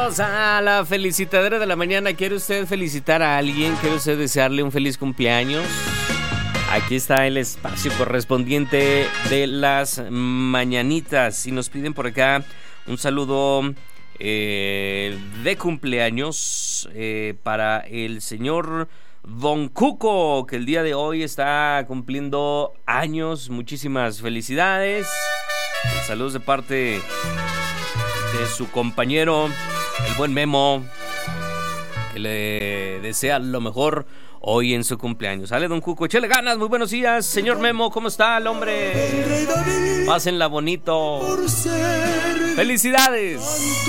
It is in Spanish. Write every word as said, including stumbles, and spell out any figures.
Bienvenidos a la felicitadera de la mañana. ¿Quiere usted felicitar a alguien? ¿Quiere usted desearle un feliz cumpleaños? Aquí está el espacio correspondiente de las mañanitas. Y nos piden por acá un saludo eh, de cumpleaños eh, para el señor Don Cuco, que el día de hoy está cumpliendo años. Muchísimas felicidades. Saludos de parte de su compañero, el buen Memo, que le desea lo mejor hoy en su cumpleaños. Sale Don Cuco, échale ganas, muy buenos días. Señor Memo, ¿cómo está el hombre? Pásenla bonito. Felicidades.